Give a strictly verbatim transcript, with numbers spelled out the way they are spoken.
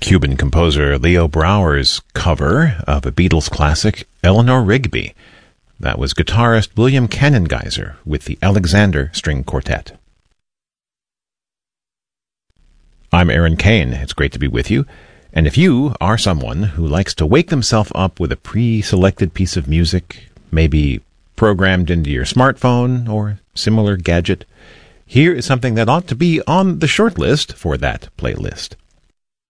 Cuban composer Leo Brouwer's cover of a Beatles classic, Eleanor Rigby. That was guitarist William Cannongeiser with the Alexander String Quartet. I'm Aaron Kane. It's great to be with you. And if you are someone who likes to wake themselves up with a pre-selected piece of music, maybe programmed into your smartphone or similar gadget, here is something that ought to be on the short list for that playlist.